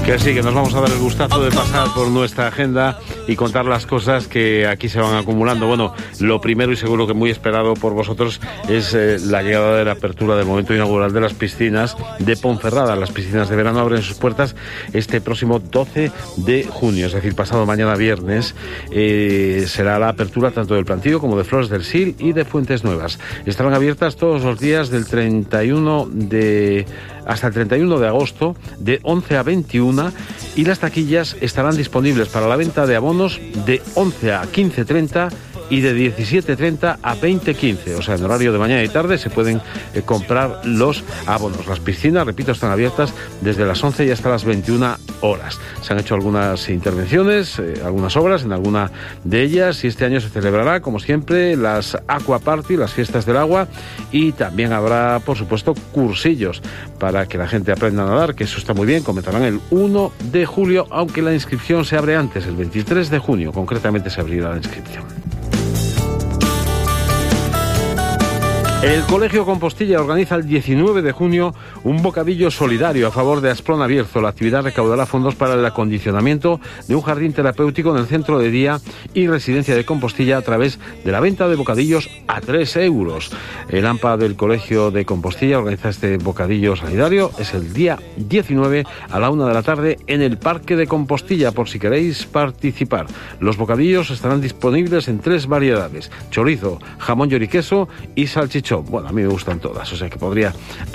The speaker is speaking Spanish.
Que sí, que nos vamos a dar el gustazo de pasar por nuestra agenda y contar las cosas que aquí se van acumulando. Bueno, lo primero y seguro que muy esperado por vosotros es la llegada de la apertura del momento inaugural de las piscinas de Ponferrada. Las piscinas de verano abren sus puertas este próximo 12 de junio, es decir, pasado mañana viernes. Será la apertura tanto del Plantío como de Flores del Sil y de Fuentes Nuevas. Estarán abiertas todos los días del 31 hasta el 31 de agosto, de 11 a 21, y las taquillas estarán disponibles para la venta de abonos de 11 a 15:30 y de 17:30 a 20:15, o sea, en horario de mañana y tarde se pueden comprar los abonos. Las piscinas, repito, están abiertas desde las 11 y hasta las 21 horas. Se han hecho algunas intervenciones, algunas obras en alguna de ellas, y este año se celebrará, como siempre, las Aqua Party, las fiestas del agua, y también habrá, por supuesto, cursillos para que la gente aprenda a nadar, que eso está muy bien. Comenzarán el 1 de julio, aunque la inscripción se abre antes, el 23 de junio, concretamente se abrirá la inscripción. El Colegio Compostilla organiza el 19 de junio un bocadillo solidario a favor de Asplona Bierzo. La actividad recaudará fondos para el acondicionamiento de un jardín terapéutico en el centro de día y residencia de Compostilla a través de la venta de bocadillos a 3 euros. El AMPA del Colegio de Compostilla organiza este bocadillo solidario. Es el día 19 a la 1 de la tarde en el Parque de Compostilla, por si queréis participar. Los bocadillos estarán disponibles en 3 variedades: chorizo, jamón york y queso y salchichón. Bueno, a mí me gustan todas, o sea que podría